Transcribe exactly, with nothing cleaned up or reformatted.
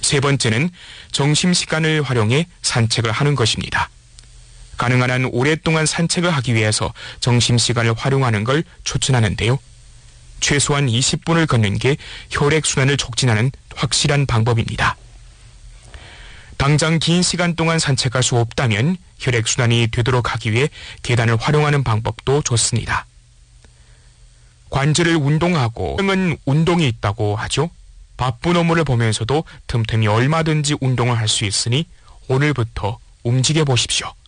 세 번째는 점심시간을 활용해 산책을 하는 것입니다. 가능한 한 오랫동안 산책을 하기 위해서 점심시간을 활용하는 걸 추천하는데요. 최소한 이십 분을 걷는 게 혈액순환을 촉진하는 확실한 방법입니다. 당장 긴 시간 동안 산책할 수 없다면 혈액순환이 되도록 하기 위해 계단을 활용하는 방법도 좋습니다. 관절을 운동하고 은 운동이 있다고 하죠. 바쁜 업무를 보면서도 틈틈이 얼마든지 운동을 할 수 있으니 오늘부터 움직여 보십시오.